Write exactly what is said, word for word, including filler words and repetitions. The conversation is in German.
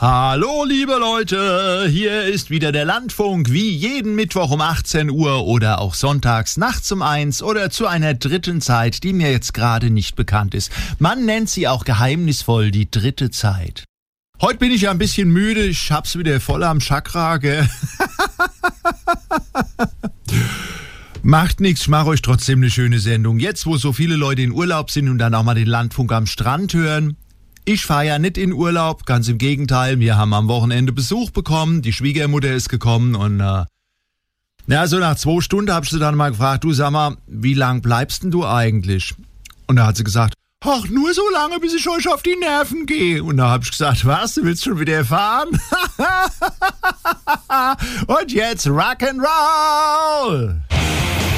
Hallo liebe Leute, hier ist wieder der Landfunk, wie jeden Mittwoch um achtzehn Uhr oder auch sonntags nachts um eins oder zu einer dritten Zeit, die mir jetzt gerade nicht bekannt ist. Man nennt sie auch geheimnisvoll die dritte Zeit. Heute bin ich ja ein bisschen müde, ich hab's wieder voll am Chakra, gell? Macht nichts, ich mache euch trotzdem eine schöne Sendung. Jetzt, wo so viele Leute in Urlaub sind und dann auch mal den Landfunk am Strand hören. Ich fahre ja nicht in Urlaub, ganz im Gegenteil. Wir haben am Wochenende Besuch bekommen, die Schwiegermutter ist gekommen und äh, ja, so nach zwei Stunden habe ich sie dann mal gefragt, du sag mal, wie lang bleibst denn du eigentlich? Und da hat sie gesagt, ach, nur so lange, bis ich euch auf die Nerven gehe. Und da habe ich gesagt, was, du willst schon wieder fahren? Und jetzt Rock'n'Roll!